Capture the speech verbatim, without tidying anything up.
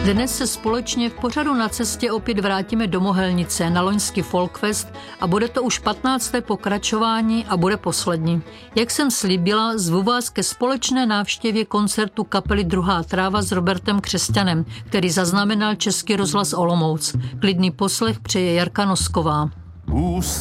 Dnes se společně v pořadu Na cestě opět vrátíme do Mohelnice na loňský Folkfest a bude to už patnácté pokračování a bude poslední. Jak jsem slíbila, zvu vás ke společné návštěvě koncertu kapely Druhá tráva s Robertem Křesťanem, který zaznamenal Český rozhlas Olomouc. Klidný poslech přeje Jarka Nosková.